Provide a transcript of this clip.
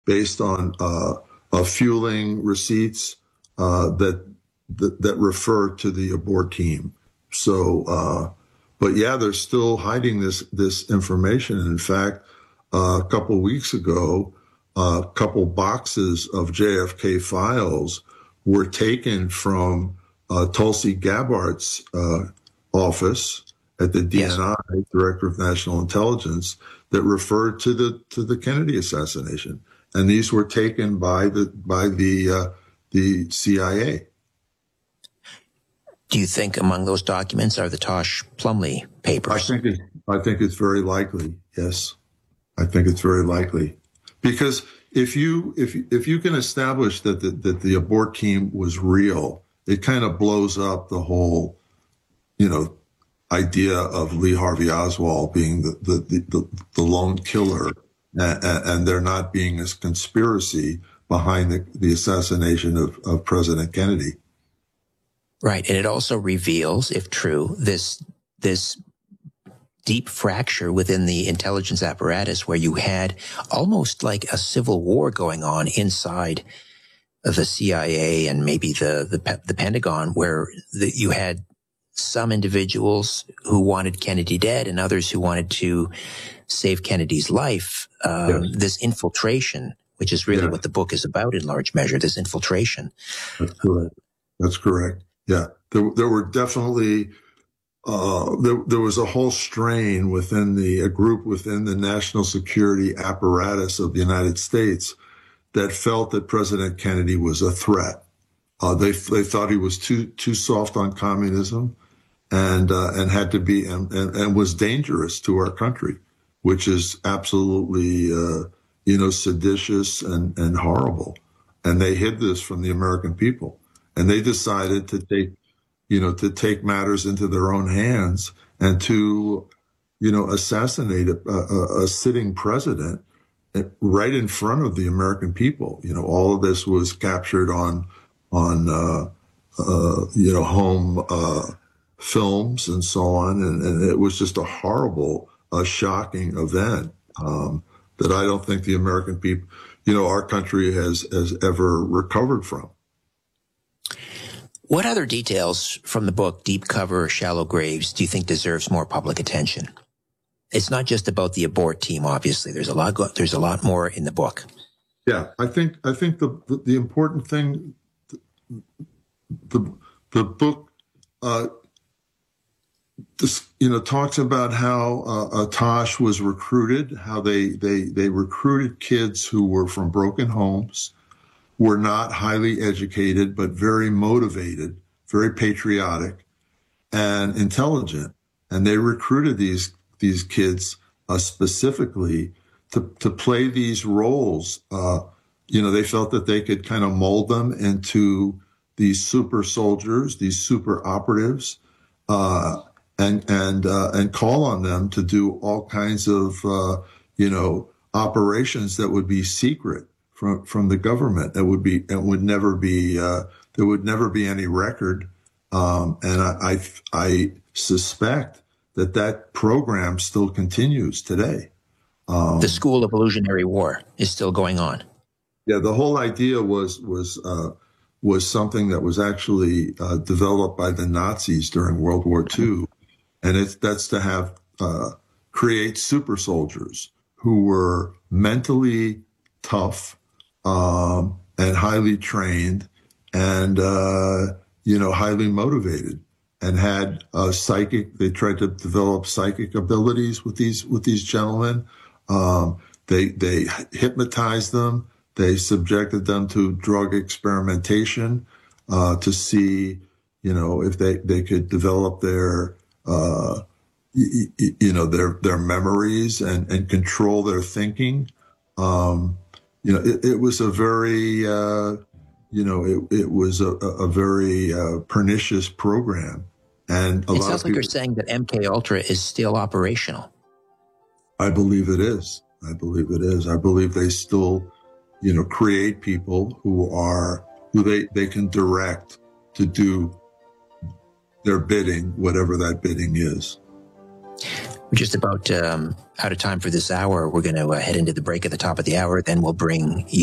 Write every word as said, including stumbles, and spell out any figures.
based on uh, uh, fueling receipts uh, that, that that refer to the abort team. So, uh, but yeah, they're still hiding this this information. And in fact, uh, a couple of weeks ago, a couple boxes of J F K files were taken from uh, Tulsi Gabbard's uh, office at the D N I, yes. Director of National Intelligence, that referred to the to the Kennedy assassination, and these were taken by the by the uh, the C I A. Do you think among those documents are the Tosh Plumlee papers? I think it, I think it's very likely. Yes, I think it's very likely, because if you if if you can establish that the, that the abort team was real, it kind of blows up the whole, you know, idea of Lee Harvey Oswald being the the the, the lone killer, and, and there not being a conspiracy behind the, the assassination of, of President Kennedy. Right, and it also reveals, if true, this this deep fracture within the intelligence apparatus, where you had almost like a civil war going on inside of the C I A and maybe the the, the Pentagon, where the, you had some individuals who wanted Kennedy dead and others who wanted to save Kennedy's life. Um, yes. This infiltration, which is really yes. what the book is about in large measure, this infiltration. That's correct. That's correct. Yeah, there, there were definitely, uh, there, there was a whole strain within the, a group within the national security apparatus of the United States that felt that President Kennedy was a threat. Uh, they, they thought he was too, too soft on communism and, uh, and had to be, and, and, and was dangerous to our country, which is absolutely, uh, you know, seditious and, and horrible. And they hid this from the American people. And they decided to take, you know, to take matters into their own hands and to, you know, assassinate a, a, a sitting president right in front of the American people. You know, all of this was captured on, on, uh, uh, you know, home uh, films and so on. And, and it was just a horrible, uh, shocking event um, that I don't think the American people, you know, our country has, has ever recovered from. What other details from the book, Deep Cover, Shallow Graves, do you think deserves more public attention? It's not just about the abort team, obviously. There's a lot, go- there's a lot more in the book. Yeah, I think, I think the, the, the important thing, the, the book, uh, this, you know, talks about how, uh, uh, Tosh was recruited, how they, they, they recruited kids who were from broken homes, were not highly educated, but very motivated, very patriotic and intelligent. And they recruited these, these kids uh, specifically to, to play these roles. Uh, you know, they felt that they could kind of mold them into these super soldiers, these super operatives, uh, and, and, uh, and call on them to do all kinds of, uh, you know, operations that would be secret from, from the government. That would be, it would never be, uh, there would never be any record. Um, and I, I, I suspect that that program still continues today. Um, the School of Illusionary War is still going on. Yeah. The whole idea was, was, uh, was something that was actually, uh, developed by the Nazis during World War Two. And it's, that's to have, uh, create super soldiers who were mentally tough, um, and highly trained and, uh, you know, highly motivated and had a psychic, they tried to develop psychic abilities with these, with these gentlemen. Um, they, they hypnotized them. They subjected them to drug experimentation, uh, to see, you know, if they, they could develop their, uh, you, you know, their, their memories and, and control their thinking. Um, you know, it, it was a very, uh, you know, it, it was a, a very, uh, pernicious program. And a it lot sounds of like people, you're saying that M K Ultra is still operational. I believe it is. I believe it is. I believe they still, you know, create people who are, who they, they can direct to do their bidding, whatever that bidding is. We're just about um, out of time for this hour. We're going to uh, head into the break at the top of the hour. Then we'll bring you